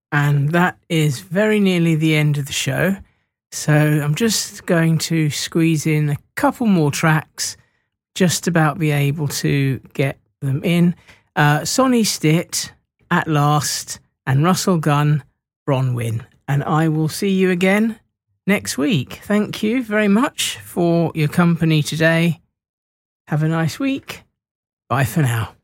And that is very nearly the end of the show. So I'm just going to squeeze in a couple more tracks, just about be able to get them in. Sonny Stitt, At Last, and Russell Gunn, Bronwyn. And I will see you again next week. Thank you very much for your company today. Have a nice week. Bye for now.